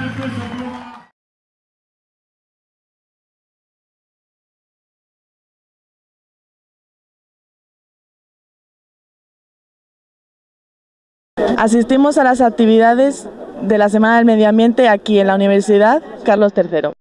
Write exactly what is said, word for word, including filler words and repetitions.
Asistimos a las actividades de la Semana del Medio Ambiente aquí en la Universidad Carlos tercero.